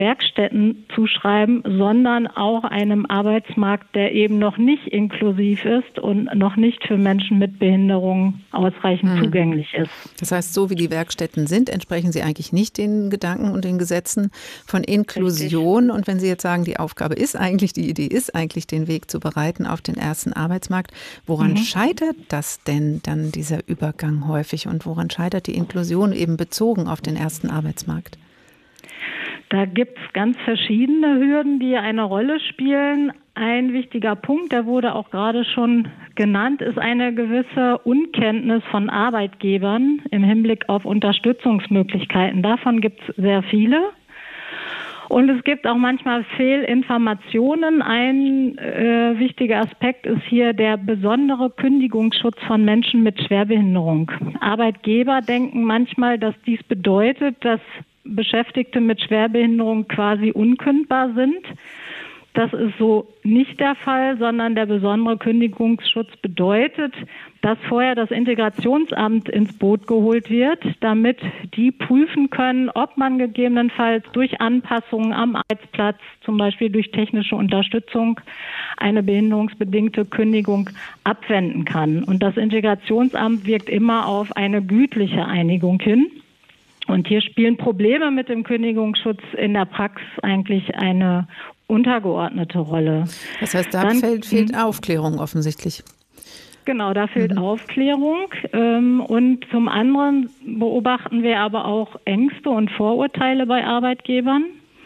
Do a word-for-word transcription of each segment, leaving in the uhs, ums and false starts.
Werkstätten zuschreiben, sondern auch einem Arbeitsmarkt, der eben noch nicht inklusiv ist und noch nicht für Menschen mit Behinderung ausreichend hm. zugänglich ist. Das heißt, so wie die Werkstätten sind, entsprechen sie eigentlich nicht den Gedanken und den Gesetzen von Inklusion. Richtig. Und wenn Sie jetzt sagen, die Aufgabe ist eigentlich, die Idee ist eigentlich, den Weg zu bereiten auf den ersten Arbeitsmarkt, woran mhm. scheitert das denn dann, dieser Übergang häufig? Und woran scheitert die Inklusion eben bezogen auf den ersten Arbeitsmarkt? Da gibt es ganz verschiedene Hürden, die eine Rolle spielen. Ein wichtiger Punkt, der wurde auch gerade schon genannt, ist eine gewisse Unkenntnis von Arbeitgebern im Hinblick auf Unterstützungsmöglichkeiten. Davon gibt es sehr viele. Und es gibt auch manchmal Fehlinformationen. Ein äh, wichtiger Aspekt ist hier der besondere Kündigungsschutz von Menschen mit Schwerbehinderung. Arbeitgeber denken manchmal, dass dies bedeutet, dass Beschäftigte mit Schwerbehinderung quasi unkündbar sind. Das ist so nicht der Fall, sondern der besondere Kündigungsschutz bedeutet, dass vorher das Integrationsamt ins Boot geholt wird, damit die prüfen können, ob man gegebenenfalls durch Anpassungen am Arbeitsplatz, zum Beispiel durch technische Unterstützung, eine behinderungsbedingte Kündigung abwenden kann. Und das Integrationsamt wirkt immer auf eine gütliche Einigung hin. Und hier spielen Probleme mit dem Kündigungsschutz in der Praxis eigentlich eine untergeordnete Rolle. Das heißt, da Dann, fehlt, fehlt Aufklärung offensichtlich. Genau, da fehlt mhm. Aufklärung. Und zum anderen beobachten wir aber auch Ängste und Vorurteile bei Arbeitgebern.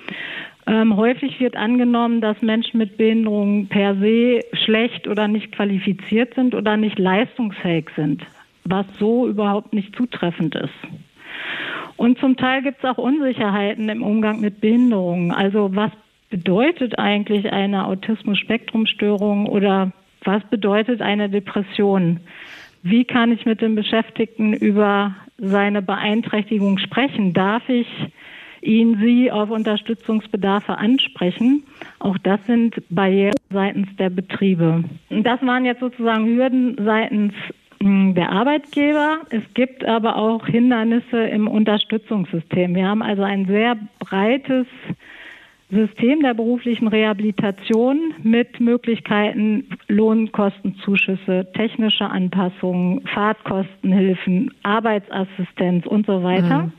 Ähm, häufig wird angenommen, dass Menschen mit Behinderungen per se schlecht oder nicht qualifiziert sind oder nicht leistungsfähig sind, was so überhaupt nicht zutreffend ist. Und zum Teil gibt es auch Unsicherheiten im Umgang mit Behinderungen. Also was bedeutet eigentlich eine Autismus-Spektrum-Störung oder was bedeutet eine Depression? Wie kann ich mit dem Beschäftigten über seine Beeinträchtigung sprechen? Darf ich ihn, sie auf Unterstützungsbedarfe ansprechen? Auch das sind Barrieren seitens der Betriebe. Und das waren jetzt sozusagen Hürden seitens der Arbeitgeber. Es gibt aber auch Hindernisse im Unterstützungssystem. Wir haben also ein sehr breites System der beruflichen Rehabilitation mit Möglichkeiten Lohnkostenzuschüsse, technische Anpassungen, Fahrtkostenhilfen, Arbeitsassistenz und so weiter. Mhm.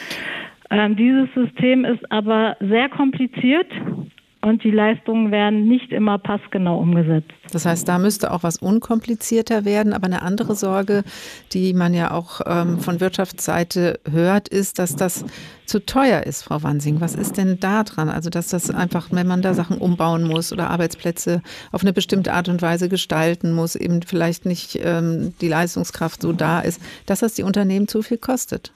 Ähm, dieses System ist aber sehr kompliziert. Und die Leistungen werden nicht immer passgenau umgesetzt. Das heißt, da müsste auch was unkomplizierter werden. Aber eine andere Sorge, die man ja auch ähm, von Wirtschaftsseite hört, ist, dass das zu teuer ist, Frau Wansing. Was ist denn da dran? Also, dass das einfach, wenn man da Sachen umbauen muss oder Arbeitsplätze auf eine bestimmte Art und Weise gestalten muss, eben vielleicht nicht ähm, die Leistungskraft so da ist, dass das die Unternehmen zu viel kostet.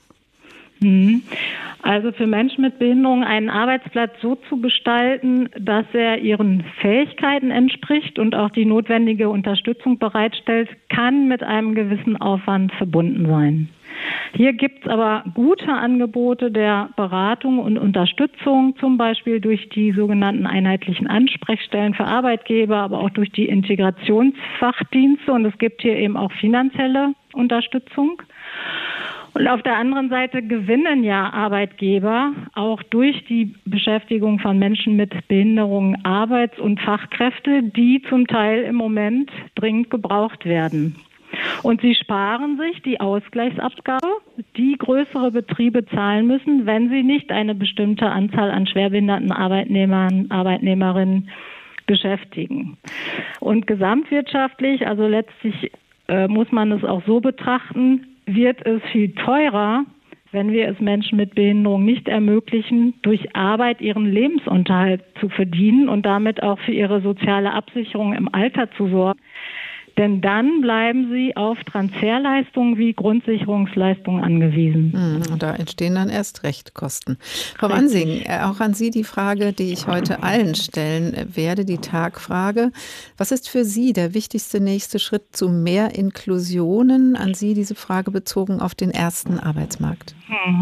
Also für Menschen mit Behinderung einen Arbeitsplatz so zu gestalten, dass er ihren Fähigkeiten entspricht und auch die notwendige Unterstützung bereitstellt, kann mit einem gewissen Aufwand verbunden sein. Hier gibt es aber gute Angebote der Beratung und Unterstützung, zum Beispiel durch die sogenannten einheitlichen Ansprechstellen für Arbeitgeber, aber auch durch die Integrationsfachdienste. Und es gibt hier eben auch finanzielle Unterstützung. Und auf der anderen Seite gewinnen ja Arbeitgeber auch durch die Beschäftigung von Menschen mit Behinderungen Arbeits- und Fachkräfte, die zum Teil im Moment dringend gebraucht werden. Und sie sparen sich die Ausgleichsabgabe, die größere Betriebe zahlen müssen, wenn sie nicht eine bestimmte Anzahl an schwerbehinderten Arbeitnehmern, Arbeitnehmerinnen beschäftigen. Und gesamtwirtschaftlich, also letztlich äh, muss man es auch so betrachten, wird es viel teurer, wenn wir es Menschen mit Behinderung nicht ermöglichen, durch Arbeit ihren Lebensunterhalt zu verdienen und damit auch für ihre soziale Absicherung im Alter zu sorgen. Denn dann bleiben sie auf Transferleistungen wie Grundsicherungsleistungen angewiesen. Und da entstehen dann erst recht Kosten. Frau Wansing, auch an Sie die Frage, die ich heute allen stellen werde, die Tagfrage. Was ist für Sie der wichtigste nächste Schritt zu mehr Inklusionen? An Sie diese Frage bezogen auf den ersten Arbeitsmarkt.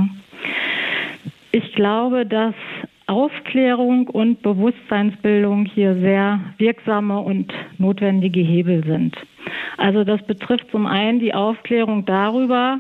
Ich glaube, dass Aufklärung und Bewusstseinsbildung hier sehr wirksame und notwendige Hebel sind. Also das betrifft zum einen die Aufklärung darüber,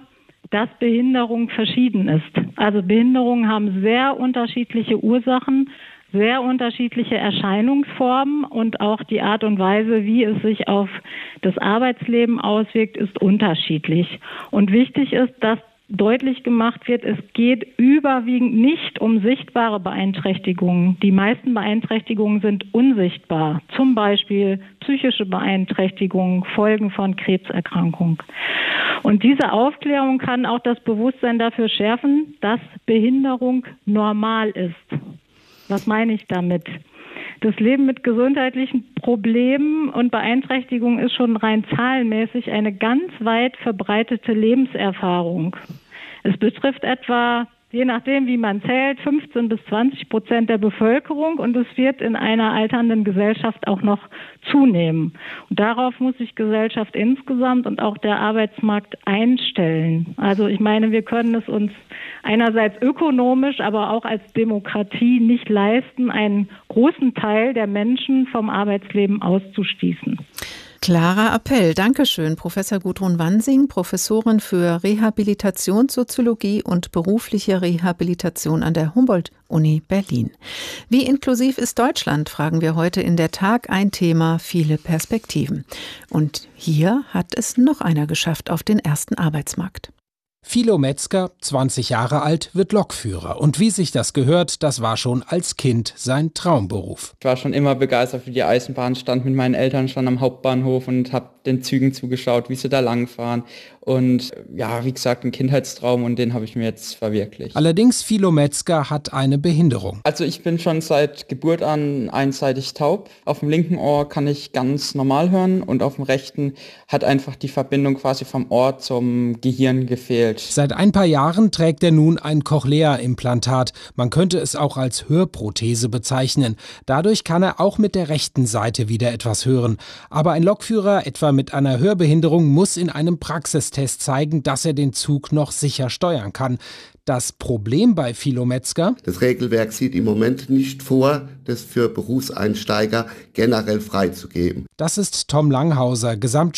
dass Behinderung verschieden ist. Also Behinderungen haben sehr unterschiedliche Ursachen, sehr unterschiedliche Erscheinungsformen und auch die Art und Weise, wie es sich auf das Arbeitsleben auswirkt, ist unterschiedlich. Und wichtig ist, dass deutlich gemacht wird, es geht überwiegend nicht um sichtbare Beeinträchtigungen. Die meisten Beeinträchtigungen sind unsichtbar, zum Beispiel psychische Beeinträchtigungen, Folgen von Krebserkrankung. Und diese Aufklärung kann auch das Bewusstsein dafür schärfen, dass Behinderung normal ist. Was meine ich damit? Das Leben mit gesundheitlichen Problemen und Beeinträchtigungen ist schon rein zahlenmäßig eine ganz weit verbreitete Lebenserfahrung. Es betrifft etwa, je nachdem wie man zählt, fünfzehn bis zwanzig Prozent der Bevölkerung und es wird in einer alternden Gesellschaft auch noch zunehmen. Und darauf muss sich Gesellschaft insgesamt und auch der Arbeitsmarkt einstellen. Also ich meine, wir können es uns einerseits ökonomisch, aber auch als Demokratie nicht leisten, einen großen Teil der Menschen vom Arbeitsleben auszuschließen. Klarer Appell. Dankeschön, Professor Gudrun Wansing, Professorin für Rehabilitationssoziologie und berufliche Rehabilitation an der Humboldt-Uni Berlin. Wie inklusiv ist Deutschland, fragen wir heute in der Tag. Ein Thema, viele Perspektiven. Und hier hat es noch einer geschafft auf den ersten Arbeitsmarkt. Philo Metzger, zwanzig Jahre alt, wird Lokführer. Und wie sich das gehört, das war schon als Kind sein Traumberuf. Ich war schon immer begeistert für die Eisenbahn, stand mit meinen Eltern schon am Hauptbahnhof und habe den Zügen zugeschaut, wie sie da langfahren. Und ja, wie gesagt, ein Kindheitstraum und den habe ich mir jetzt verwirklicht. Allerdings, Philo Metzger hat eine Behinderung. Also ich bin schon seit Geburt an einseitig taub. Auf dem linken Ohr kann ich ganz normal hören und auf dem rechten hat einfach die Verbindung quasi vom Ohr zum Gehirn gefehlt. Seit ein paar Jahren trägt er nun ein Cochlea-Implantat. Man könnte es auch als Hörprothese bezeichnen. Dadurch kann er auch mit der rechten Seite wieder etwas hören. Aber ein Lokführer, etwa mit einer Hörbehinderung, muss in einem Praxistest zeigen, dass er den Zug noch sicher steuern kann. Das Problem bei Philo Metzger: Das Regelwerk sieht im Moment nicht vor, das für Berufseinsteiger generell freizugeben. Das ist Tom Langhauser,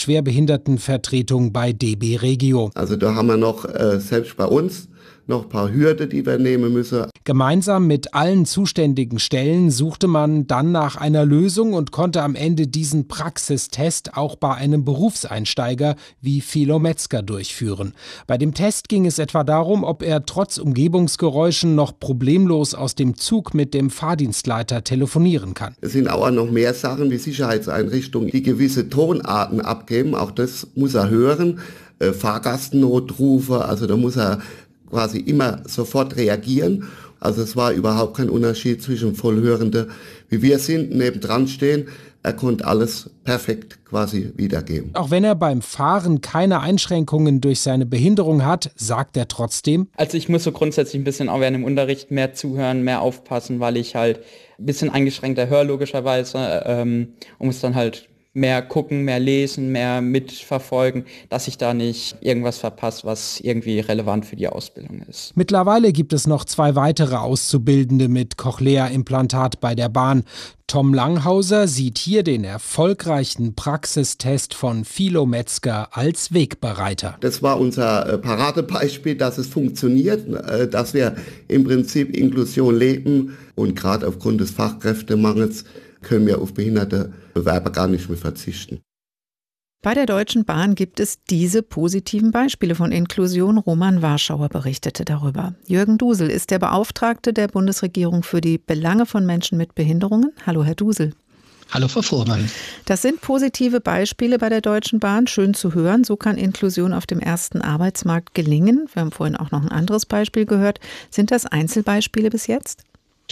Gesamtschwerbehindertenvertretung bei D B Regio. Also da haben wir noch, äh, selbst bei uns, noch ein paar Hürden, die wir nehmen müssen. Gemeinsam mit allen zuständigen Stellen suchte man dann nach einer Lösung und konnte am Ende diesen Praxistest auch bei einem Berufseinsteiger wie Philo Metzger durchführen. Bei dem Test ging es etwa darum, ob er trotz Umgebungsgeräuschen noch problemlos aus dem Zug mit dem Fahrdienstleiter telefonieren kann. Es sind auch noch mehr Sachen wie Sicherheitseinrichtungen, die gewisse Tonarten abgeben. Auch das muss er hören. Äh, Fahrgastnotrufe, also da muss er quasi immer sofort reagieren. Also es war überhaupt kein Unterschied zwischen Vollhörende, wie wir sind, nebendran stehen. Er konnte alles perfekt quasi wiedergeben. Auch wenn er beim Fahren keine Einschränkungen durch seine Behinderung hat, sagt er trotzdem: Also ich muss so grundsätzlich ein bisschen auch während dem Unterricht mehr zuhören, mehr aufpassen, weil ich halt ein bisschen eingeschränkter höre logischerweise ähm, und muss dann halt mehr gucken, mehr lesen, mehr mitverfolgen, dass ich da nicht irgendwas verpasse, was irgendwie relevant für die Ausbildung ist. Mittlerweile gibt es noch zwei weitere Auszubildende mit Cochlea-Implantat bei der Bahn. Tom Langhauser sieht hier den erfolgreichen Praxistest von Philo Metzger als Wegbereiter. Das war unser Paradebeispiel, dass es funktioniert, dass wir im Prinzip Inklusion leben und gerade aufgrund des Fachkräftemangels können wir auf behinderte Bewerber gar nicht mehr verzichten. Bei der Deutschen Bahn gibt es diese positiven Beispiele von Inklusion. Roman Warschauer berichtete darüber. Jürgen Dusel ist der Beauftragte der Bundesregierung für die Belange von Menschen mit Behinderungen. Hallo, Herr Dusel. Hallo, Frau Fuhrmann. Das sind positive Beispiele bei der Deutschen Bahn. Schön zu hören. So kann Inklusion auf dem ersten Arbeitsmarkt gelingen. Wir haben vorhin auch noch ein anderes Beispiel gehört. Sind das Einzelbeispiele bis jetzt?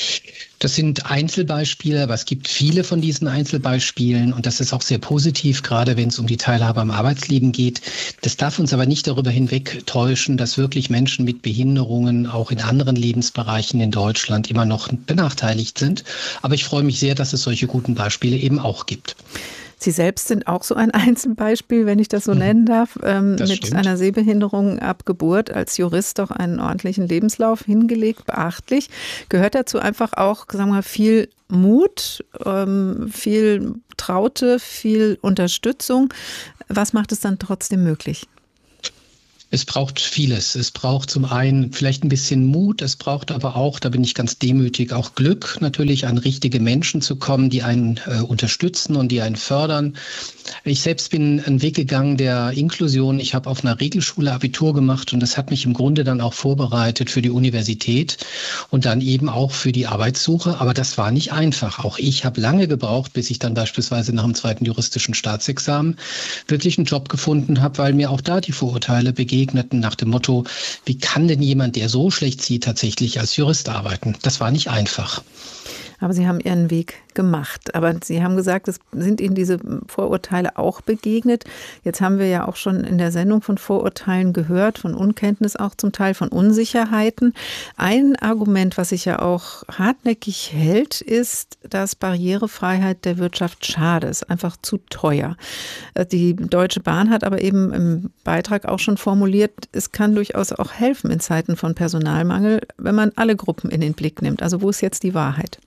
Das sind Einzelbeispiele, aber es gibt viele von diesen Einzelbeispielen und das ist auch sehr positiv, gerade wenn es um die Teilhabe am Arbeitsleben geht. Das darf uns aber nicht darüber hinwegtäuschen, dass wirklich Menschen mit Behinderungen auch in anderen Lebensbereichen in Deutschland immer noch benachteiligt sind. Aber ich freue mich sehr, dass es solche guten Beispiele eben auch gibt. Sie selbst sind auch so ein Einzelbeispiel, wenn ich das so nennen darf, ähm, mit stimmt. einer Sehbehinderung ab Geburt, als Jurist doch einen ordentlichen Lebenslauf hingelegt, beachtlich. Gehört dazu einfach auch, sagen wir mal, viel Mut, ähm, viel Traute, viel Unterstützung. Was macht es dann trotzdem möglich? Es braucht vieles. Es braucht zum einen vielleicht ein bisschen Mut. Es braucht aber auch, da bin ich ganz demütig, auch Glück, natürlich an richtige Menschen zu kommen, die einen äh, unterstützen und die einen fördern. Ich selbst bin einen Weg gegangen der Inklusion. Ich habe auf einer Regelschule Abitur gemacht und das hat mich im Grunde dann auch vorbereitet für die Universität und dann eben auch für die Arbeitssuche. Aber das war nicht einfach. Auch ich habe lange gebraucht, bis ich dann beispielsweise nach dem zweiten juristischen Staatsexamen wirklich einen Job gefunden habe, weil mir auch da die Vorurteile begegneten nach dem Motto, wie kann denn jemand, der so schlecht sieht, tatsächlich als Jurist arbeiten? Das war nicht einfach. Aber Sie haben Ihren Weg gemacht. Aber Sie haben gesagt, es sind Ihnen diese Vorurteile auch begegnet. Jetzt haben wir ja auch schon in der Sendung von Vorurteilen gehört, von Unkenntnis auch zum Teil, von Unsicherheiten. Ein Argument, was sich ja auch hartnäckig hält, ist, dass Barrierefreiheit der Wirtschaft schade ist, einfach zu teuer. Die Deutsche Bahn hat aber eben im Beitrag auch schon formuliert, es kann durchaus auch helfen in Zeiten von Personalmangel, wenn man alle Gruppen in den Blick nimmt. Also wo ist jetzt die Wahrheit?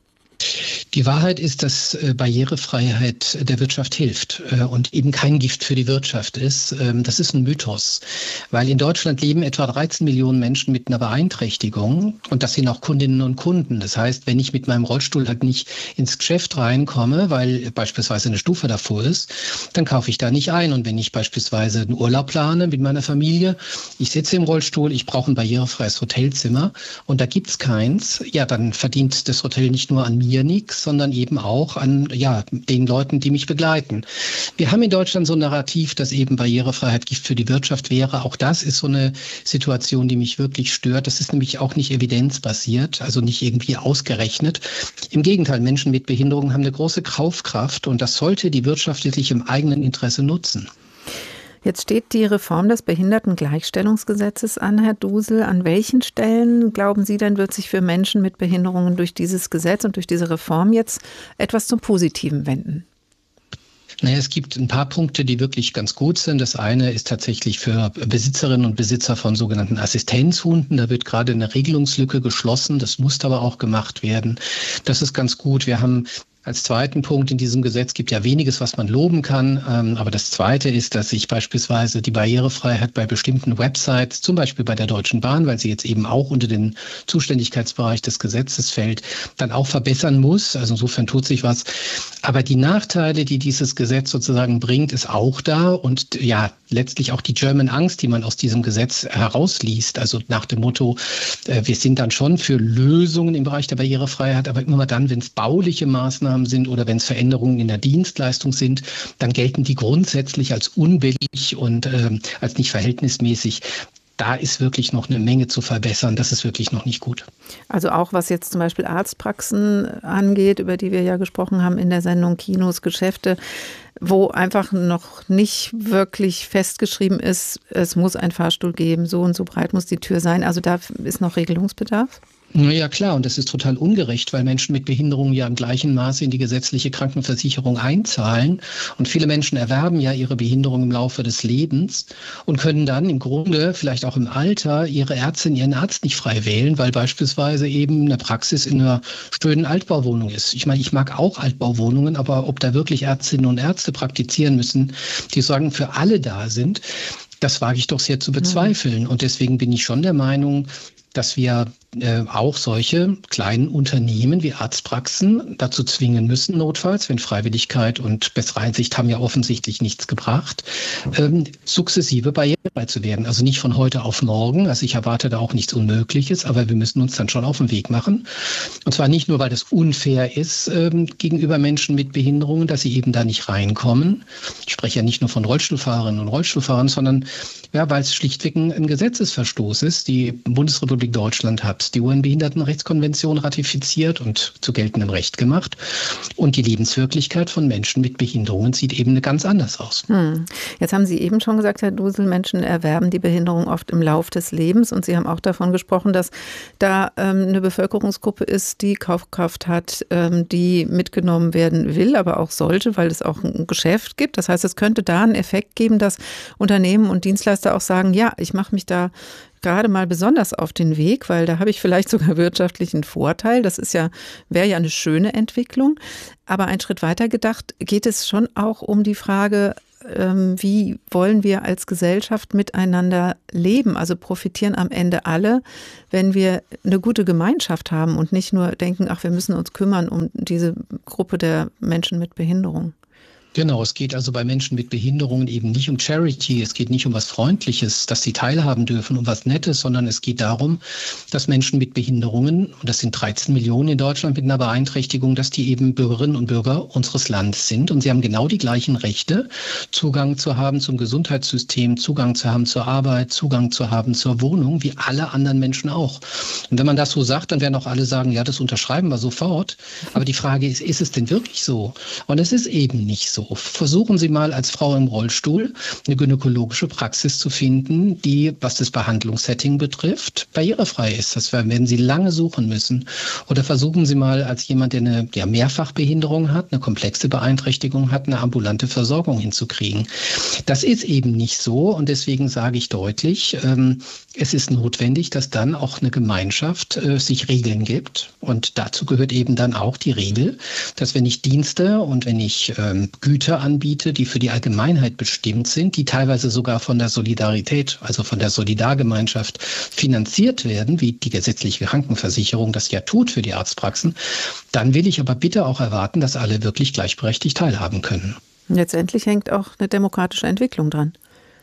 Die Wahrheit ist, dass Barrierefreiheit der Wirtschaft hilft und eben kein Gift für die Wirtschaft ist. Das ist ein Mythos, weil in Deutschland leben etwa dreizehn Millionen Menschen mit einer Beeinträchtigung und das sind auch Kundinnen und Kunden. Das heißt, wenn ich mit meinem Rollstuhl halt nicht ins Geschäft reinkomme, weil beispielsweise eine Stufe davor ist, dann kaufe ich da nicht ein. Und wenn ich beispielsweise einen Urlaub plane mit meiner Familie, ich sitze im Rollstuhl, ich brauche ein barrierefreies Hotelzimmer und da gibt's keins, ja, dann verdient das Hotel nicht nur an mir nichts, sondern eben auch an ja, den Leuten, die mich begleiten. Wir haben in Deutschland so ein Narrativ, dass eben Barrierefreiheit Gift für die Wirtschaft wäre. Auch das ist so eine Situation, die mich wirklich stört. Das ist nämlich auch nicht evidenzbasiert, also nicht irgendwie ausgerechnet. Im Gegenteil, Menschen mit Behinderungen haben eine große Kaufkraft und das sollte die Wirtschaft wirklich im eigenen Interesse nutzen. Jetzt steht die Reform des Behindertengleichstellungsgesetzes an, Herr Dusel. An welchen Stellen, glauben Sie denn, wird sich für Menschen mit Behinderungen durch dieses Gesetz und durch diese Reform jetzt etwas zum Positiven wenden? Naja, es gibt ein paar Punkte, die wirklich ganz gut sind. Das eine ist tatsächlich für Besitzerinnen und Besitzer von sogenannten Assistenzhunden. Da wird gerade eine Regelungslücke geschlossen. Das muss aber auch gemacht werden. Das ist ganz gut. Wir haben als zweiten Punkt in diesem Gesetz, gibt ja weniges, was man loben kann. Ähm, aber das zweite ist, dass sich beispielsweise die Barrierefreiheit bei bestimmten Websites, zum Beispiel bei der Deutschen Bahn, weil sie jetzt eben auch unter den Zuständigkeitsbereich des Gesetzes fällt, dann auch verbessern muss. Also insofern tut sich was. Aber die Nachteile, die dieses Gesetz sozusagen bringt, ist auch da. Und ja, letztlich auch die German Angst, die man aus diesem Gesetz herausliest. Also nach dem Motto, äh, wir sind dann schon für Lösungen im Bereich der Barrierefreiheit, aber immer dann, wenn es bauliche Maßnahmen sind oder wenn es Veränderungen in der Dienstleistung sind, dann gelten die grundsätzlich als unbillig und äh, als nicht verhältnismäßig. Da ist wirklich noch eine Menge zu verbessern. Das ist wirklich noch nicht gut. Also auch was jetzt zum Beispiel Arztpraxen angeht, über die wir ja gesprochen haben in der Sendung, Kinos, Geschäfte, wo einfach noch nicht wirklich festgeschrieben ist, es muss ein Fahrstuhl geben, so und so breit muss die Tür sein. Also da ist noch Regelungsbedarf? Ja klar, und das ist total ungerecht, weil Menschen mit Behinderungen ja im gleichen Maße in die gesetzliche Krankenversicherung einzahlen. Und viele Menschen erwerben ja ihre Behinderung im Laufe des Lebens und können dann im Grunde vielleicht auch im Alter ihre Ärztin, ihren Arzt nicht frei wählen, weil beispielsweise eben eine Praxis in einer schönen Altbauwohnung ist. Ich meine, ich mag auch Altbauwohnungen, aber ob da wirklich Ärztinnen und Ärzte praktizieren müssen, die sagen, für alle da sind, das wage ich doch sehr zu bezweifeln. Und deswegen bin ich schon der Meinung, dass wir äh, auch solche kleinen Unternehmen wie Arztpraxen dazu zwingen müssen, notfalls, wenn Freiwilligkeit und bessere Einsicht haben ja offensichtlich nichts gebracht, ähm, sukzessive barrierefrei zu werden. Also nicht von heute auf morgen. Also ich erwarte da auch nichts Unmögliches, aber wir müssen uns dann schon auf den Weg machen. Und zwar nicht nur, weil das unfair ist ähm, gegenüber Menschen mit Behinderungen, dass sie eben da nicht reinkommen. Ich spreche ja nicht nur von Rollstuhlfahrerinnen und Rollstuhlfahrern, sondern ja, weil es schlichtweg ein, ein Gesetzesverstoß ist. Die Bundesrepublik Deutschland hat die U N-Behindertenrechtskonvention ratifiziert und zu geltendem Recht gemacht. Und die Lebenswirklichkeit von Menschen mit Behinderungen sieht eben ganz anders aus. Hm. Jetzt haben Sie eben schon gesagt, Herr Dusel, Menschen erwerben die Behinderung oft im Lauf des Lebens. Und Sie haben auch davon gesprochen, dass da ähm, eine Bevölkerungsgruppe ist, die Kaufkraft hat, ähm, die mitgenommen werden will, aber auch sollte, weil es auch ein Geschäft gibt. Das heißt, es könnte da einen Effekt geben, dass Unternehmen und Dienstleister auch sagen, ja, ich mache mich da gerade mal besonders auf den Weg, weil da habe ich vielleicht sogar wirtschaftlichen Vorteil. Das ist ja, wäre ja eine schöne Entwicklung. Aber einen Schritt weiter gedacht, geht es schon auch um die Frage, ähm, wie wollen wir als Gesellschaft miteinander leben? Also profitieren am Ende alle, wenn wir eine gute Gemeinschaft haben und nicht nur denken, ach, wir müssen uns kümmern um diese Gruppe der Menschen mit Behinderung. Genau, es geht also bei Menschen mit Behinderungen eben nicht um Charity, es geht nicht um was Freundliches, dass sie teilhaben dürfen, um was Nettes, sondern es geht darum, dass Menschen mit Behinderungen, und das sind dreizehn Millionen in Deutschland mit einer Beeinträchtigung, dass die eben Bürgerinnen und Bürger unseres Landes sind und sie haben genau die gleichen Rechte, Zugang zu haben zum Gesundheitssystem, Zugang zu haben zur Arbeit, Zugang zu haben zur Wohnung, wie alle anderen Menschen auch. Und wenn man das so sagt, dann werden auch alle sagen, ja, das unterschreiben wir sofort. Aber die Frage ist, ist es denn wirklich so? Und es ist eben nicht so. Versuchen Sie mal als Frau im Rollstuhl eine gynäkologische Praxis zu finden, die, was das Behandlungssetting betrifft, barrierefrei ist. Das werden Sie lange suchen müssen. Oder versuchen Sie mal als jemand, der eine ja, Mehrfachbehinderung hat, eine komplexe Beeinträchtigung hat, eine ambulante Versorgung hinzukriegen. Das ist eben nicht so und deswegen sage ich deutlich, ähm, es ist notwendig, dass dann auch eine Gemeinschaft äh, sich Regeln gibt. Und dazu gehört eben dann auch die Regel, dass wenn ich Dienste und wenn ich ähm, Güter anbiete, die für die Allgemeinheit bestimmt sind, die teilweise sogar von der Solidarität, also von der Solidargemeinschaft finanziert werden, wie die gesetzliche Krankenversicherung das ja tut für die Arztpraxen, dann will ich aber bitte auch erwarten, dass alle wirklich gleichberechtigt teilhaben können. Letztendlich hängt auch eine demokratische Entwicklung dran.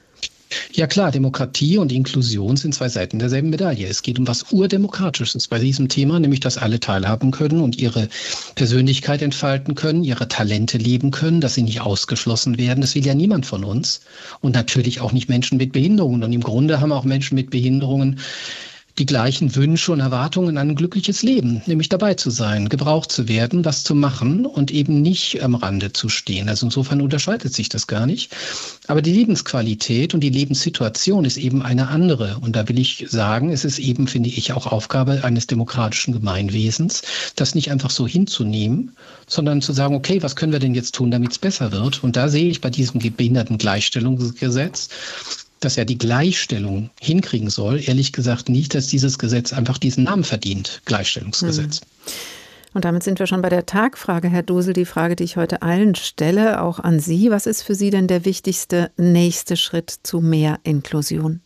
Ja klar, Demokratie und Inklusion sind zwei Seiten derselben Medaille. Es geht um was Urdemokratisches bei diesem Thema, nämlich dass alle teilhaben können und ihre Persönlichkeit entfalten können, ihre Talente leben können, dass sie nicht ausgeschlossen werden. Das will ja niemand von uns. Und natürlich auch nicht Menschen mit Behinderungen. Und im Grunde haben auch Menschen mit Behinderungen die gleichen Wünsche und Erwartungen an ein glückliches Leben, nämlich dabei zu sein, gebraucht zu werden, was zu machen und eben nicht am Rande zu stehen. Also insofern unterscheidet sich das gar nicht. Aber die Lebensqualität und die Lebenssituation ist eben eine andere. Und da will ich sagen, es ist eben, finde ich, auch Aufgabe eines demokratischen Gemeinwesens, das nicht einfach so hinzunehmen, sondern zu sagen, okay, was können wir denn jetzt tun, damit es besser wird? Und da sehe ich bei diesem Behindertengleichstellungsgesetz, dass er die Gleichstellung hinkriegen soll, ehrlich gesagt nicht, dass dieses Gesetz einfach diesen Namen verdient, Gleichstellungsgesetz. Und damit sind wir schon bei der Tagfrage, Herr Dusel, die Frage, die ich heute allen stelle, auch an Sie. Was ist für Sie denn der wichtigste nächste Schritt zu mehr Inklusion?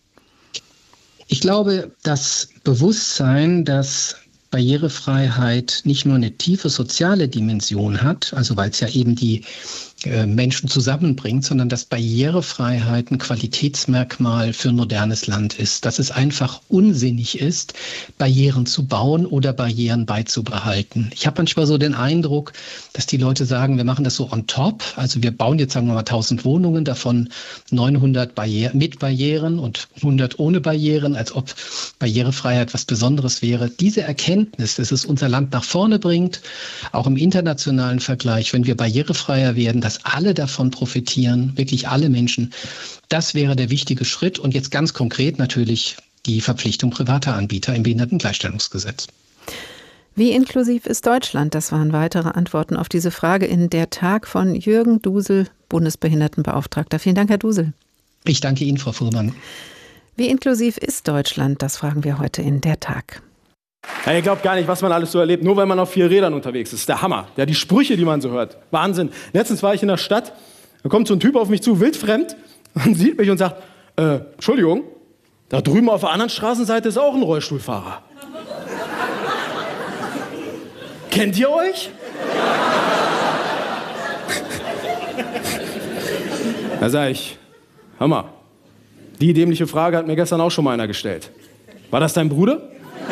Ich glaube, das Bewusstsein, dass Barrierefreiheit nicht nur eine tiefe soziale Dimension hat, also weil es ja eben die äh, Menschen zusammenbringt, sondern dass Barrierefreiheit ein Qualitätsmerkmal für ein modernes Land ist. Dass es einfach unsinnig ist, Barrieren zu bauen oder Barrieren beizubehalten. Ich habe manchmal so den Eindruck, dass die Leute sagen, wir machen das so on top. Also wir bauen jetzt, sagen wir mal, tausend Wohnungen, davon neunhundert Barriere, mit Barrieren und hundert ohne Barrieren, als ob Barrierefreiheit was Besonderes wäre. Diese Erkenntnis, dass es unser Land nach vorne bringt, auch im internationalen Vergleich, wenn wir barrierefreier werden, dass alle davon profitieren, wirklich alle Menschen, das wäre der wichtige Schritt. Und jetzt ganz konkret natürlich die Verpflichtung privater Anbieter im Behindertengleichstellungsgesetz. Wie inklusiv ist Deutschland? Das waren weitere Antworten auf diese Frage in Der Tag von Jürgen Dusel, Bundesbehindertenbeauftragter. Vielen Dank, Herr Dusel. Ich danke Ihnen, Frau Fuhrmann. Wie inklusiv ist Deutschland? Das fragen wir heute in Der Tag. Ja, ihr glaubt gar nicht, was man alles so erlebt, nur weil man auf vier Rädern unterwegs ist. Das ist der Hammer. Ja, die Sprüche, die man so hört. Wahnsinn. Letztens war ich in der Stadt, da kommt so ein Typ auf mich zu, wildfremd, und sieht mich und sagt, äh, Entschuldigung, da drüben auf der anderen Straßenseite ist auch ein Rollstuhlfahrer. Kennt ihr euch? Da sag ich, hör mal, die dämliche Frage hat mir gestern auch schon mal einer gestellt. War das dein Bruder?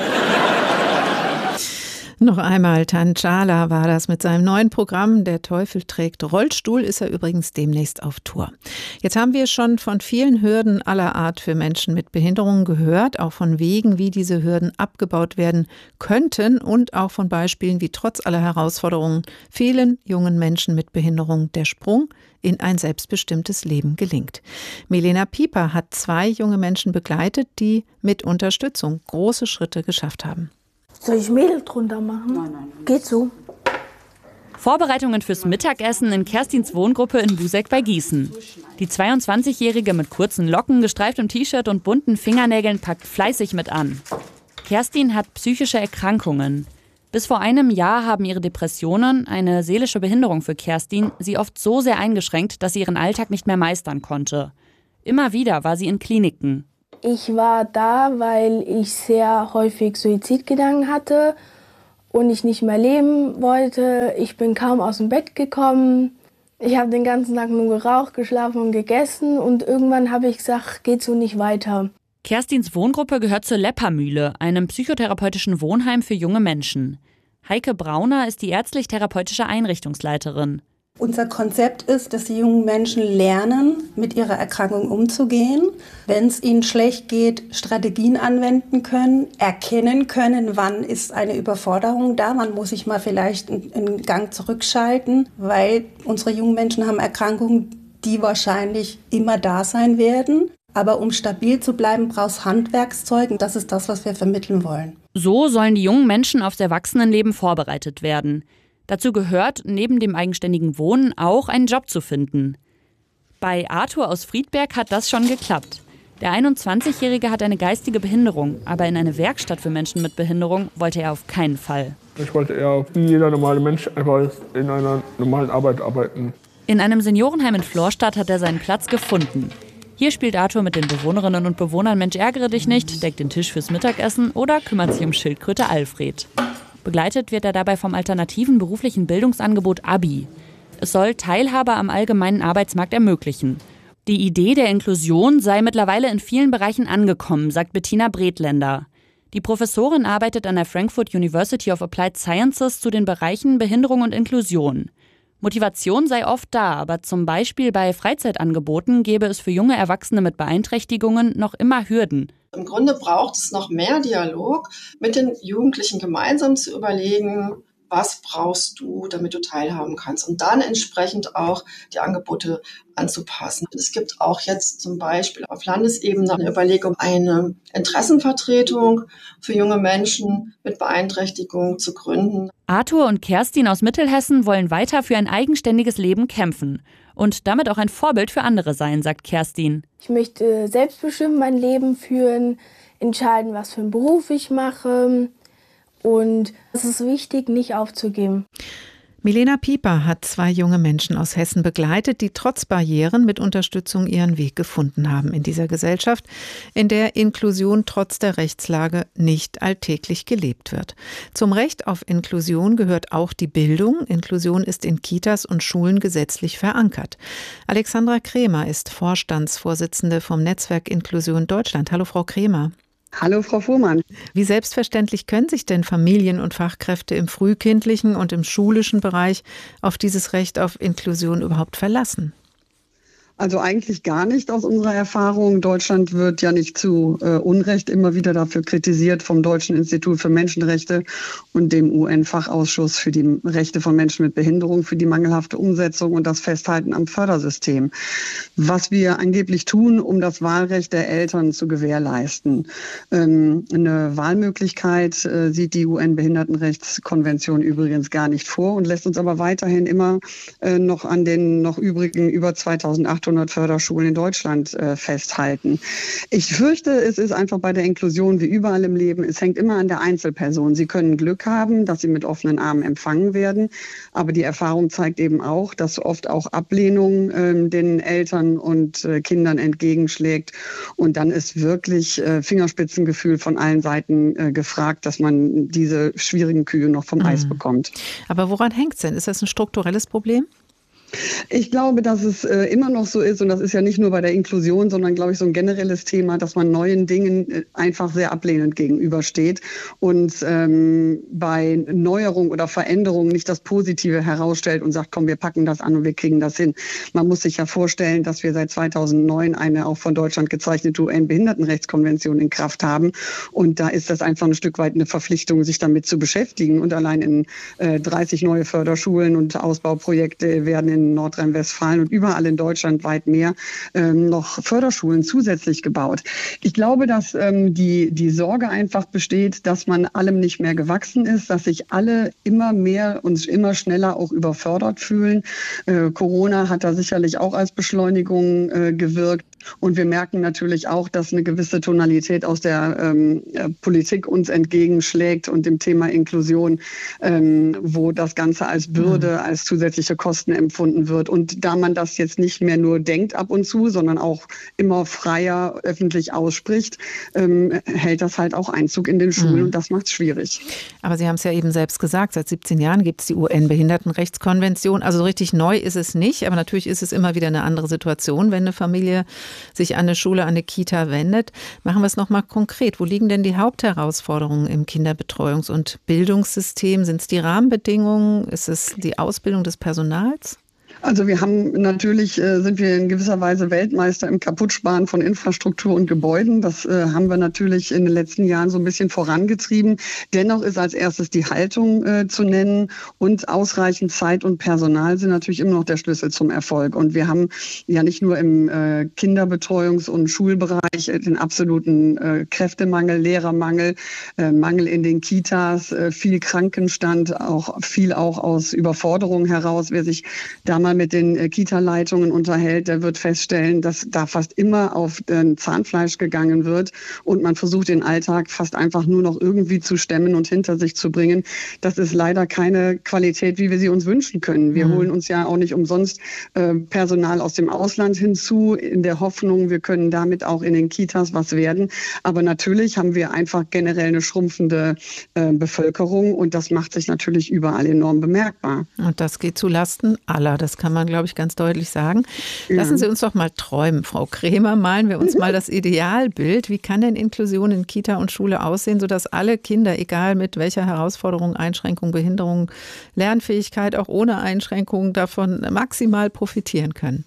Noch einmal, Tanchala war das mit seinem neuen Programm Der Teufel trägt Rollstuhl, ist er übrigens demnächst auf Tour. Jetzt haben wir schon von vielen Hürden aller Art für Menschen mit Behinderungen gehört, auch von Wegen, wie diese Hürden abgebaut werden könnten und auch von Beispielen, wie trotz aller Herausforderungen vielen jungen Menschen mit Behinderung der Sprung in ein selbstbestimmtes Leben gelingt. Milena Pieper hat zwei junge Menschen begleitet, die mit Unterstützung große Schritte geschafft haben. Soll ich Mehl drunter machen? Nein, nein, nein. Geht so. Vorbereitungen fürs Mittagessen in Kerstins Wohngruppe in Buseck bei Gießen. Die zweiundzwanzigjährige mit kurzen Locken, gestreiftem T-Shirt und bunten Fingernägeln packt fleißig mit an. Kerstin hat psychische Erkrankungen. Bis vor einem Jahr haben ihre Depressionen, eine seelische Behinderung für Kerstin, sie oft so sehr eingeschränkt, dass sie ihren Alltag nicht mehr meistern konnte. Immer wieder war sie in Kliniken. Ich war da, weil ich sehr häufig Suizidgedanken hatte und ich nicht mehr leben wollte. Ich bin kaum aus dem Bett gekommen. Ich habe den ganzen Tag nur geraucht, geschlafen und gegessen und irgendwann habe ich gesagt, geht so nicht weiter. Kerstins Wohngruppe gehört zur Leppermühle, einem psychotherapeutischen Wohnheim für junge Menschen. Heike Brauner ist die ärztlich-therapeutische Einrichtungsleiterin. Unser Konzept ist, dass die jungen Menschen lernen, mit ihrer Erkrankung umzugehen. Wenn es ihnen schlecht geht, Strategien anwenden können, erkennen können, wann ist eine Überforderung da, wann muss ich mal vielleicht einen Gang zurückschalten, weil unsere jungen Menschen haben Erkrankungen, die wahrscheinlich immer da sein werden. Aber um stabil zu bleiben, braucht es Handwerkszeug. Das ist das, was wir vermitteln wollen. So sollen die jungen Menschen aufs Erwachsenenleben vorbereitet werden. Dazu gehört, neben dem eigenständigen Wohnen auch einen Job zu finden. Bei Arthur aus Friedberg hat das schon geklappt. Der einundzwanzigjährige hat eine geistige Behinderung, aber in eine Werkstatt für Menschen mit Behinderung wollte er auf keinen Fall. Ich wollte eher wie jeder normale Mensch einfach in einer normalen Arbeit arbeiten. In einem Seniorenheim in Florstadt hat er seinen Platz gefunden. Hier spielt Arthur mit den Bewohnerinnen und Bewohnern Mensch ärgere dich nicht, deckt den Tisch fürs Mittagessen oder kümmert sich um Schildkröte Alfred. Begleitet wird er dabei vom alternativen beruflichen Bildungsangebot Abi. Es soll Teilhabe am allgemeinen Arbeitsmarkt ermöglichen. Die Idee der Inklusion sei mittlerweile in vielen Bereichen angekommen, sagt Bettina Bredländer. Die Professorin arbeitet an der Frankfurt University of Applied Sciences zu den Bereichen Behinderung und Inklusion. Motivation sei oft da, aber zum Beispiel bei Freizeitangeboten gäbe es für junge Erwachsene mit Beeinträchtigungen noch immer Hürden. Im Grunde braucht es noch mehr Dialog mit den Jugendlichen gemeinsam zu überlegen, was brauchst du, damit du teilhaben kannst und dann entsprechend auch die Angebote anzupassen. Es gibt auch jetzt zum Beispiel auf Landesebene eine Überlegung, eine Interessenvertretung für junge Menschen mit Beeinträchtigung zu gründen. Arthur und Kerstin aus Mittelhessen wollen weiter für ein eigenständiges Leben kämpfen und damit auch ein Vorbild für andere sein, sagt Kerstin. Ich möchte selbstbestimmt mein Leben führen, entscheiden, was für einen Beruf ich mache. Und es ist wichtig, nicht aufzugeben. Milena Pieper hat zwei junge Menschen aus Hessen begleitet, die trotz Barrieren mit Unterstützung ihren Weg gefunden haben in dieser Gesellschaft, in der Inklusion trotz der Rechtslage nicht alltäglich gelebt wird. Zum Recht auf Inklusion gehört auch die Bildung. Inklusion ist in Kitas und Schulen gesetzlich verankert. Alexandra Kremer ist Vorstandsvorsitzende vom Netzwerk Inklusion Deutschland. Hallo, Frau Kremer. Hallo, Frau Fuhrmann. Wie selbstverständlich können sich denn Familien und Fachkräfte im frühkindlichen und im schulischen Bereich auf dieses Recht auf Inklusion überhaupt verlassen? Also eigentlich gar nicht aus unserer Erfahrung. Deutschland wird ja nicht zu äh, Unrecht immer wieder dafür kritisiert vom Deutschen Institut für Menschenrechte und dem U N-Fachausschuss für die Rechte von Menschen mit Behinderung für die mangelhafte Umsetzung und das Festhalten am Fördersystem. Was wir angeblich tun, um das Wahlrecht der Eltern zu gewährleisten. Ähm, eine Wahlmöglichkeit äh, sieht die U N-Behindertenrechtskonvention übrigens gar nicht vor und lässt uns aber weiterhin immer äh, noch an den noch übrigen über zweitausendachthundert Förderschulen in Deutschland äh, festhalten. Ich fürchte, es ist einfach bei der Inklusion wie überall im Leben, es hängt immer an der Einzelperson. Sie können Glück haben, dass sie mit offenen Armen empfangen werden, aber die Erfahrung zeigt eben auch, dass oft auch Ablehnung äh, den Eltern und äh, Kindern entgegenschlägt und dann ist wirklich äh, Fingerspitzengefühl von allen Seiten äh, gefragt, dass man diese schwierigen Kühe noch vom mhm. Eis bekommt. Aber woran hängt es denn? Ist das ein strukturelles Problem? Ich glaube, dass es äh, immer noch so ist und das ist ja nicht nur bei der Inklusion, sondern glaube ich so ein generelles Thema, dass man neuen Dingen äh, einfach sehr ablehnend gegenübersteht und ähm, bei Neuerung oder Veränderung nicht das Positive herausstellt und sagt, komm, wir packen das an und wir kriegen das hin. Man muss sich ja vorstellen, dass wir seit zweitausendneun eine auch von Deutschland gezeichnete U N-Behindertenrechtskonvention in Kraft haben und da ist das einfach ein Stück weit eine Verpflichtung, sich damit zu beschäftigen und allein in äh, dreißig neue Förderschulen und Ausbauprojekte werden in in Nordrhein-Westfalen und überall in Deutschland weit mehr ähm, noch Förderschulen zusätzlich gebaut. Ich glaube, dass ähm, die, die Sorge einfach besteht, dass man allem nicht mehr gewachsen ist, dass sich alle immer mehr und immer schneller auch überfordert fühlen. Äh, Corona hat da sicherlich auch als Beschleunigung äh, gewirkt. Und wir merken natürlich auch, dass eine gewisse Tonalität aus der ähm, Politik uns entgegenschlägt und dem Thema Inklusion, ähm, wo das Ganze als Bürde, mhm. als zusätzliche Kosten empfunden wird. Und da man das jetzt nicht mehr nur denkt ab und zu, sondern auch immer freier öffentlich ausspricht, ähm, hält das halt auch Einzug in den Schulen mhm. und das macht es schwierig. Aber Sie haben es ja eben selbst gesagt, seit siebzehn Jahren gibt es die U N-Behindertenrechtskonvention. Also richtig neu ist es nicht, aber natürlich ist es immer wieder eine andere Situation, wenn eine Familie sich an eine Schule, an eine Kita wendet. Machen wir es nochmal konkret. Wo liegen denn die Hauptherausforderungen im Kinderbetreuungs- und Bildungssystem? Sind es die Rahmenbedingungen? Ist es die Ausbildung des Personals? Also wir haben natürlich, äh, sind wir in gewisser Weise Weltmeister im Kaputtsparen von Infrastruktur und Gebäuden. Das äh, haben wir natürlich in den letzten Jahren so ein bisschen vorangetrieben. Dennoch ist als erstes die Haltung äh, zu nennen und ausreichend Zeit und Personal sind natürlich immer noch der Schlüssel zum Erfolg. Und wir haben ja nicht nur im äh, Kinderbetreuungs- und Schulbereich äh, den absoluten äh, Kräftemangel, Lehrermangel, äh, Mangel in den Kitas, äh, viel Krankenstand, auch viel auch aus Überforderung heraus. Wer sich damals mit den Kita-Leitungen unterhält, der wird feststellen, dass da fast immer auf äh, Zahnfleisch gegangen wird und man versucht, den Alltag fast einfach nur noch irgendwie zu stemmen und hinter sich zu bringen. Das ist leider keine Qualität, wie wir sie uns wünschen können. Wir mhm. holen uns ja auch nicht umsonst äh, Personal aus dem Ausland hinzu, in der Hoffnung, wir können damit auch in den Kitas was werden. Aber natürlich haben wir einfach generell eine schrumpfende äh, Bevölkerung und das macht sich natürlich überall enorm bemerkbar. Und das geht zu Lasten aller. Das kann man, glaube ich, ganz deutlich sagen. Lassen Sie uns doch mal träumen, Frau Krämer. Malen wir uns mal das Idealbild. Wie kann denn Inklusion in Kita und Schule aussehen, sodass alle Kinder, egal mit welcher Herausforderung, Einschränkung, Behinderung, Lernfähigkeit, auch ohne Einschränkung, davon maximal profitieren können?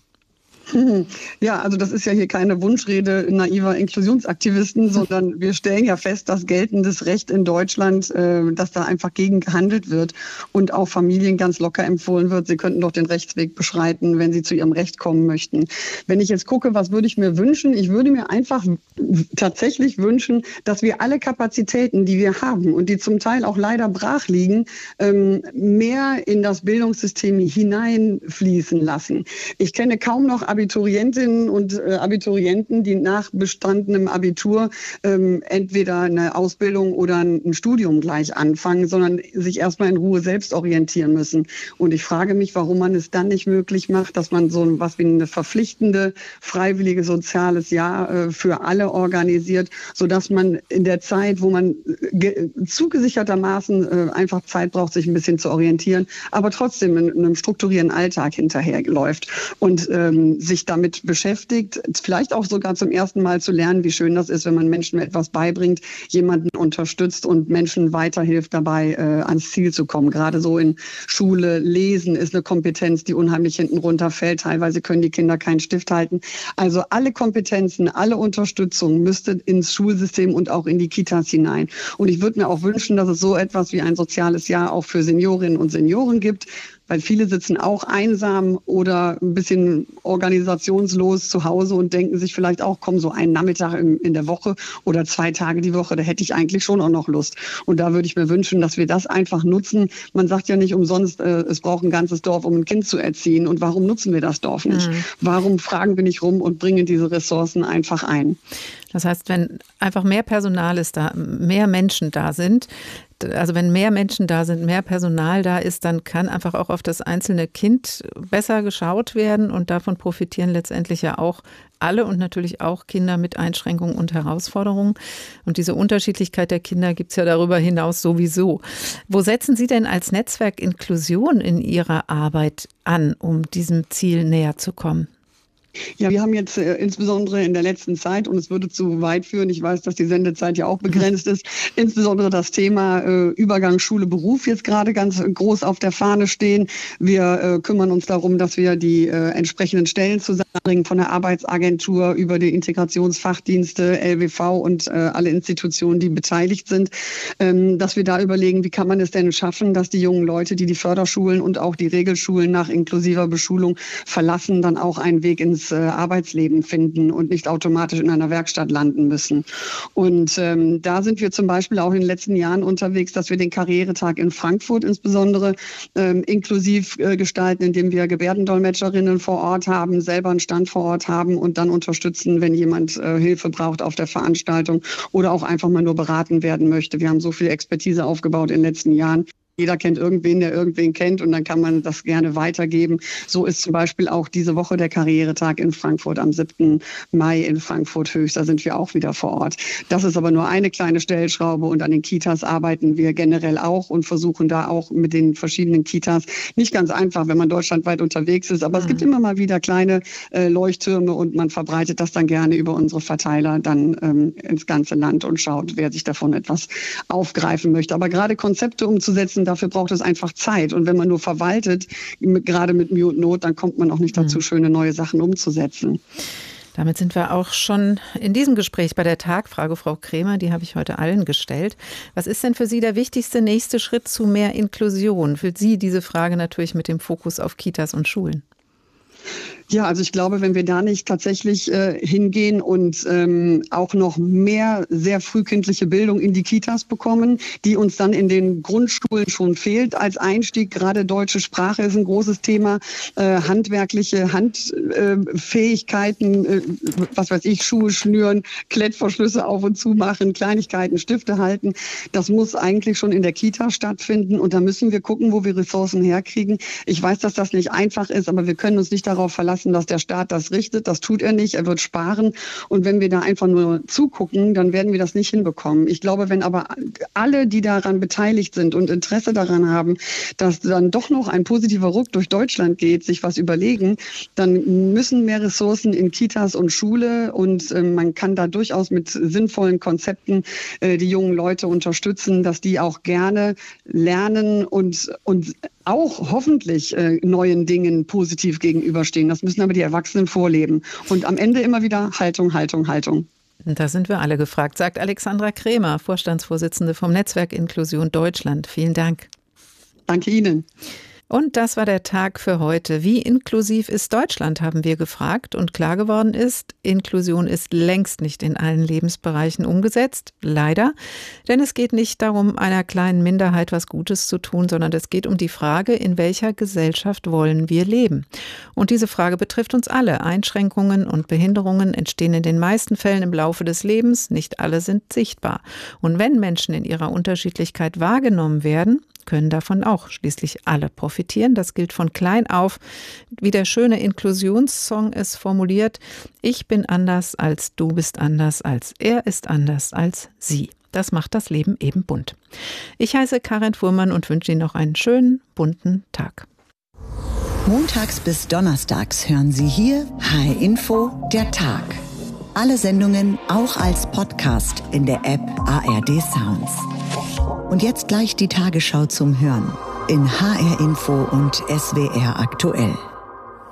Ja, also das ist ja hier keine Wunschrede naiver Inklusionsaktivisten, sondern wir stellen ja fest, dass geltendes Recht in Deutschland, äh, dass da einfach gegen gehandelt wird und auch Familien ganz locker empfohlen wird, sie könnten doch den Rechtsweg beschreiten, wenn sie zu ihrem Recht kommen möchten. Wenn ich jetzt gucke, was würde ich mir wünschen? Ich würde mir einfach tatsächlich wünschen, dass wir alle Kapazitäten, die wir haben und die zum Teil auch leider brach liegen, ähm, mehr in das Bildungssystem hineinfließen lassen. Ich kenne kaum noch Abiturientinnen und äh, Abiturienten, die nach bestandenem Abitur ähm, entweder eine Ausbildung oder ein Studium gleich anfangen, sondern sich erstmal in Ruhe selbst orientieren müssen. Und ich frage mich, warum man es dann nicht möglich macht, dass man so was wie eine verpflichtende, freiwillige soziales Jahr äh, für alle organisiert, sodass man in der Zeit, wo man ge- zugesichertermaßen äh, einfach Zeit braucht, sich ein bisschen zu orientieren, aber trotzdem in, in einem strukturierten Alltag hinterherläuft und ähm, sich damit beschäftigt, vielleicht auch sogar zum ersten Mal zu lernen, wie schön das ist, wenn man Menschen etwas beibringt, jemanden unterstützt und Menschen weiterhilft dabei, äh, ans Ziel zu kommen. Gerade so in Schule, Lesen ist eine Kompetenz, die unheimlich hinten runterfällt. Teilweise können die Kinder keinen Stift halten. Also alle Kompetenzen, alle Unterstützung müsste ins Schulsystem und auch in die Kitas hinein. Und ich würde mir auch wünschen, dass es so etwas wie ein soziales Jahr auch für Seniorinnen und Senioren gibt, weil viele sitzen auch einsam oder ein bisschen organisationslos zu Hause und denken sich vielleicht auch, komm, so einen Nachmittag in, in der Woche oder zwei Tage die Woche, da hätte ich eigentlich schon auch noch Lust. Und da würde ich mir wünschen, dass wir das einfach nutzen. Man sagt ja nicht umsonst, äh, es braucht ein ganzes Dorf, um ein Kind zu erziehen. Und warum nutzen wir das Dorf nicht? Mhm. Warum fragen wir nicht rum und bringen diese Ressourcen einfach ein? Das heißt, wenn einfach mehr Personal ist da, mehr Menschen da sind, also wenn mehr Menschen da sind, mehr Personal da ist, dann kann einfach auch auf das einzelne Kind besser geschaut werden und davon profitieren letztendlich ja auch alle und natürlich auch Kinder mit Einschränkungen und Herausforderungen. Und diese Unterschiedlichkeit der Kinder gibt es ja darüber hinaus sowieso. Wo setzen Sie denn als Netzwerk Inklusion in Ihrer Arbeit an, um diesem Ziel näher zu kommen? Ja, wir haben jetzt äh, insbesondere in der letzten Zeit, und es würde zu weit führen, ich weiß, dass die Sendezeit ja auch begrenzt ist, insbesondere das Thema äh, Übergang Schule-Beruf jetzt gerade ganz groß auf der Fahne stehen. Wir äh, kümmern uns darum, dass wir die äh, entsprechenden Stellen zusammenbringen von der Arbeitsagentur über die Integrationsfachdienste, L W V und äh, alle Institutionen, die beteiligt sind, ähm, dass wir da überlegen, wie kann man es denn schaffen, dass die jungen Leute, die die Förderschulen und auch die Regelschulen nach inklusiver Beschulung verlassen, dann auch einen Weg ins ins äh, Arbeitsleben finden und nicht automatisch in einer Werkstatt landen müssen. Und ähm, da sind wir zum Beispiel auch in den letzten Jahren unterwegs, dass wir den Karrieretag in Frankfurt insbesondere ähm, inklusiv äh, gestalten, indem wir Gebärdendolmetscherinnen vor Ort haben, selber einen Stand vor Ort haben und dann unterstützen, wenn jemand äh, Hilfe braucht auf der Veranstaltung oder auch einfach mal nur beraten werden möchte. Wir haben so viel Expertise aufgebaut in den letzten Jahren. Jeder kennt irgendwen, der irgendwen kennt und dann kann man das gerne weitergeben. So ist zum Beispiel auch diese Woche der Karrieretag in Frankfurt am siebten Mai in Frankfurt Höchst. Da sind wir auch wieder vor Ort. Das ist aber nur eine kleine Stellschraube und an den Kitas arbeiten wir generell auch und versuchen da auch mit den verschiedenen Kitas. Nicht ganz einfach, wenn man deutschlandweit unterwegs ist, aber mhm. es gibt immer mal wieder kleine äh, Leuchttürme und man verbreitet das dann gerne über unsere Verteiler dann ähm, ins ganze Land und schaut, wer sich davon etwas aufgreifen möchte. Aber gerade Konzepte umzusetzen, dafür braucht es einfach Zeit. Und wenn man nur verwaltet, gerade mit Mühe und Not, dann kommt man auch nicht dazu, schöne neue Sachen umzusetzen. Damit sind wir auch schon in diesem Gespräch bei der Tagfrage, Frau Krämer, die habe ich heute allen gestellt. Was ist denn für Sie der wichtigste nächste Schritt zu mehr Inklusion? Für Sie diese Frage natürlich mit dem Fokus auf Kitas und Schulen. Ja, also ich glaube, wenn wir da nicht tatsächlich äh, hingehen und ähm, auch noch mehr sehr frühkindliche Bildung in die Kitas bekommen, die uns dann in den Grundschulen schon fehlt als Einstieg. Gerade deutsche Sprache ist ein großes Thema, äh, handwerkliche Handfähigkeiten, äh, äh, was weiß ich, Schuhe schnüren, Klettverschlüsse auf und zu machen, Kleinigkeiten, Stifte halten. Das muss eigentlich schon in der Kita stattfinden und da müssen wir gucken, wo wir Ressourcen herkriegen. Ich weiß, dass das nicht einfach ist, aber wir können uns nicht darauf verlassen, dass der Staat das richtet. Das tut er nicht. Er wird sparen. Und wenn wir da einfach nur zugucken, dann werden wir das nicht hinbekommen. Ich glaube, wenn aber alle, die daran beteiligt sind und Interesse daran haben, dass dann doch noch ein positiver Ruck durch Deutschland geht, sich was überlegen, dann müssen mehr Ressourcen in Kitas und Schule und äh, man kann da durchaus mit sinnvollen Konzepten äh, die jungen Leute unterstützen, dass die auch gerne lernen und, und auch hoffentlich äh, neuen Dingen positiv gegenüberstehen. Das müssen aber die Erwachsenen vorleben. Und am Ende immer wieder Haltung, Haltung, Haltung. Da sind wir alle gefragt, sagt Alexandra Krämer, Vorstandsvorsitzende vom Netzwerk Inklusion Deutschland. Vielen Dank. Danke Ihnen. Und das war der Tag für heute. Wie inklusiv ist Deutschland, haben wir gefragt. Und klar geworden ist, Inklusion ist längst nicht in allen Lebensbereichen umgesetzt. Leider. Denn es geht nicht darum, einer kleinen Minderheit was Gutes zu tun, sondern es geht um die Frage, in welcher Gesellschaft wollen wir leben? Und diese Frage betrifft uns alle. Einschränkungen und Behinderungen entstehen in den meisten Fällen im Laufe des Lebens. Nicht alle sind sichtbar. Und wenn Menschen in ihrer Unterschiedlichkeit wahrgenommen werden, können davon auch schließlich alle profitieren. Das gilt von klein auf. Wie der schöne Inklusionssong es formuliert: Ich bin anders als du bist anders als er ist anders als sie. Das macht das Leben eben bunt. Ich heiße Karin Fuhrmann und wünsche Ihnen noch einen schönen, bunten Tag. Montags bis donnerstags hören Sie hier H R Info, der Tag. Alle Sendungen auch als Podcast in der App A R D Sounds. Und jetzt gleich die Tagesschau zum Hören in H R Info und S W R aktuell.